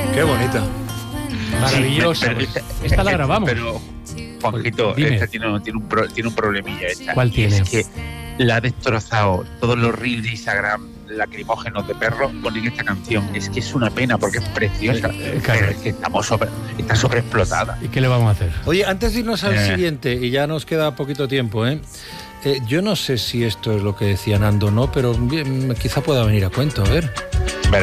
Qué bonita. Maravilloso. Sí, Esta la grabamos. Pero, Juanjito, Dime. esta tiene un problemilla. Esta. ¿Cuál tiene? Es que la ha destrozado todos los reels de Instagram lacrimógenos de perros ponen esta canción. Es que es una pena porque es preciosa. Claro. Pero es que está sobreexplotada. ¿Y qué le vamos a hacer? Oye, antes de irnos al siguiente, y ya nos queda poquito tiempo, yo no sé si esto es lo que decía Nando o no, pero quizá pueda venir a cuento, a ver.